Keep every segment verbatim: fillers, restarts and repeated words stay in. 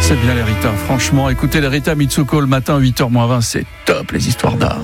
C'est bien les Rita, franchement. Écoutez les Rita Mitsuko le matin, huit heures moins vingt, c'est top les histoires d'art.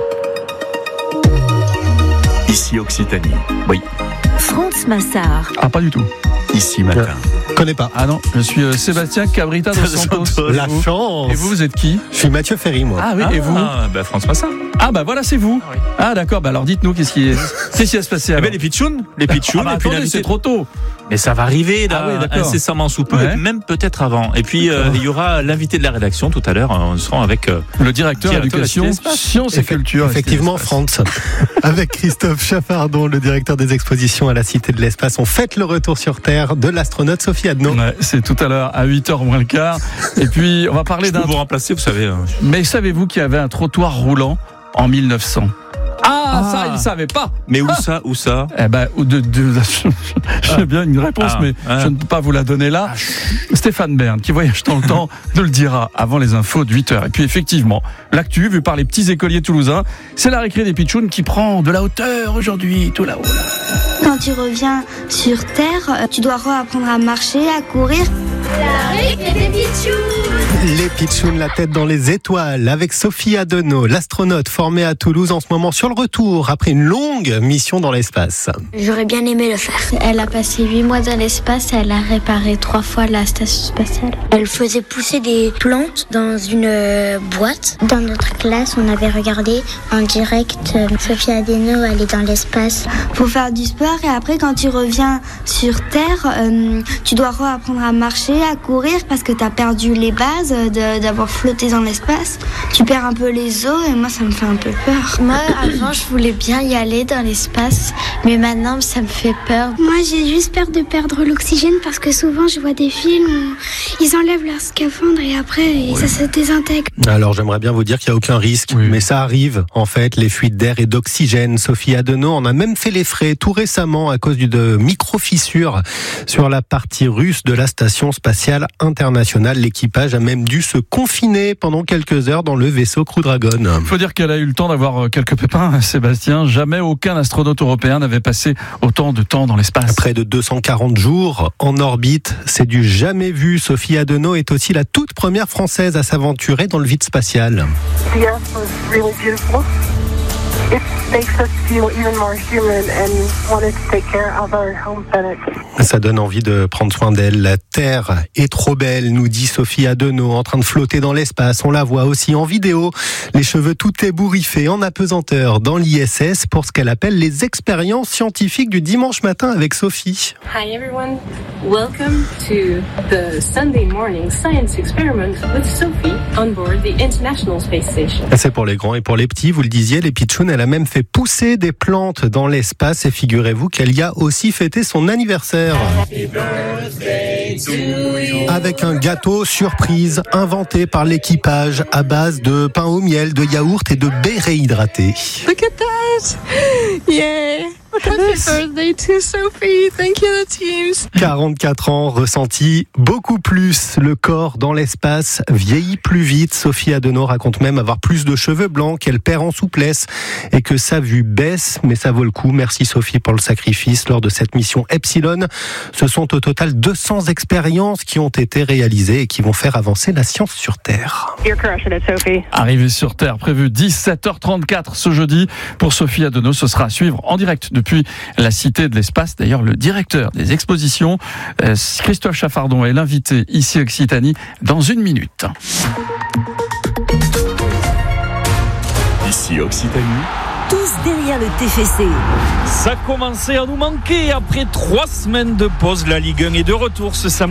Ici Occitanie. Oui. France Massard. Ah, pas du tout. Ici matin. Je connais pas. Ah non, je suis euh, Sébastien Cabrita dos Santos. La chance. Et vous, vous êtes qui? Je suis Mathieu Ferry, moi. Ah oui, Ah, et vous? bah France Massard. Ah bah voilà, c'est vous. oui. Ah d'accord, bah alors dites-nous qu'est-ce qui est... qu'est-ce qui va se passer Eh alors? ben les pitchouns, les pitchouns, Ah bah et puis attendez, l'invité- c'est trop tôt. Mais ça va arriver là, Ah oui, d'accord. incessamment sous peu, Ouais. et même peut-être avant. Et puis euh, il y aura l'invité de la rédaction tout à l'heure. On sera avec euh, Le directeur Directeur éducation, de la Cité Espace. sciences et Effe- culture. Effectivement, France. Avec Christophe Chaffardon, le directeur des expositions à la Cité de l'Espace, on fête le retour sur Terre de l'astronaute Sophie Adno. Ouais, c'est tout à l'heure à huit heures moins le quart. Et puis on va parler je peux d'un... vous remplacer, vous savez. euh, Mais savez-vous qu'il y avait un trottoir roulant en mille neuf cents? Ah, Ah. ça, il ne savait pas. Mais où Ah. ça, où ça Eh ben, ou de, de, j'ai bien une réponse, Ah. mais Ah. je ne peux pas vous la donner là. Stéphane Bern, qui voyage dans le temps, nous le dira avant les infos de huit heures. Et puis effectivement, l'actu, vu par les petits écoliers toulousains, c'est la récré des pitchouns qui prend de la hauteur aujourd'hui, tout là-haut. Là. Quand tu reviens sur Terre, euh, tu dois réapprendre à marcher, à courir. Les pitchouns, la tête dans les étoiles, avec Sophie Adeno, l'astronaute formée à Toulouse en ce moment sur le retour après une longue mission dans l'espace. J'aurais bien aimé le faire. Elle a passé huit mois dans l'espace, elle a réparé trois fois la station spatiale. Elle faisait pousser des plantes dans une euh, boîte. Dans notre classe, on avait regardé en direct euh, Sophie Adeno aller dans l'espace. Faut faire du sport et après quand tu reviens sur Terre, euh, tu dois réapprendre à marcher, à courir parce que t'as perdu les bases de, d'avoir flotté dans l'espace. Tu perds un peu les os et moi ça me fait un peu peur. Moi avant je voulais bien y aller dans l'espace mais maintenant ça me fait peur. Moi, j'ai juste peur de perdre l'oxygène parce que souvent, je vois des films où ils enlèvent leur scaphandre et après, oui. ça se désintègre. Alors j'aimerais bien vous dire qu'il n'y a aucun risque, Oui. mais ça arrive en fait, les fuites d'air et d'oxygène. Sophie Adeno en a même fait les frais tout récemment à cause d'une micro-fissure sur la partie russe de la station spatiale internationale. L'équipage a même dû se confiner pendant quelques heures dans le vaisseau Crew Dragon. Il faut dire qu'elle a eu le temps d'avoir quelques pépins, Sébastien. Jamais aucun astronaute européen n'avait passé autant de temps dans l'espace. Près de deux cent quarante jours en orbite, c'est du jamais vu. Sophie Adeno est aussi la toute première française à s'aventurer dans le vide spatial. The Earth was really beautiful. It makes us feel even more human and wanted to take care of our home planet. Ça donne envie de prendre soin d'elle. La Terre est trop belle, nous dit Sophie Adeno, en train de flotter dans l'espace. On la voit aussi en vidéo, les cheveux tout ébouriffés, en apesanteur, dans l'I S S pour ce qu'elle appelle les expériences scientifiques du dimanche matin avec Sophie. Hi everyone, welcome to the Sunday morning science experiment with Sophie on board the International Space Station. C'est pour les grands et pour les petits, vous le disiez, les pitchouns, elle a même fait pousser des plantes dans l'espace et figurez-vous qu'elle y a aussi fêté son anniversaire. Avec un gâteau surprise inventé par l'équipage à base de pain au miel, de yaourt et de baies réhydratées. Look at that! Yeah! Happy birthday to Sophie! Thank you the teams! quarante-quatre ans, ressenti beaucoup plus. Le corps dans l'espace vieillit plus vite. Sophie Adeno raconte même avoir plus de cheveux blancs, qu'elle perd en souplesse et que sa vue baisse, mais ça vaut le coup. Merci Sophie pour le sacrifice lors de cette mission Epsilon. Ce sont au total deux cents expériences qui ont été réalisées et qui vont faire avancer la science sur Terre. You're crushing it, Sophie. Arrivée sur Terre, prévu dix-sept heures trente-quatre ce jeudi. Pour Sophie Adeno, ce sera à suivre en direct depuis la Cité de l'Espace. D'ailleurs, le directeur des expositions, euh, Christophe Chaffardon, est l'invité ici Occitanie dans une minute. Ici Occitanie. Tous derrière le T F C. Ça commençait à nous manquer après trois semaines de pause. La Ligue un est de retour ce samedi.